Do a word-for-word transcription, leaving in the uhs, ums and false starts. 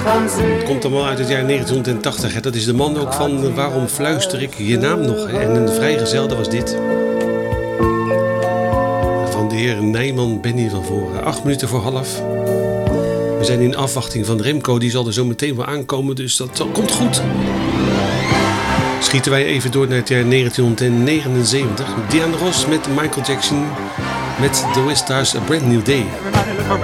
Het komt allemaal uit het jaar negentien tachtig. Hè. Dat is de man ook van Waarom fluister ik je naam nog? Hè. En een vrijgezel, dat was dit. Van de heer Nijman Benny van voren. Acht minuten voor half. We zijn in afwachting van Remco. Die zal er zo meteen wel aankomen. Dus dat komt goed. Schieten wij even door naar het jaar negentien negenenzeventig. Diana Ross met Michael Jackson. Met The West Stars A Brand New Day.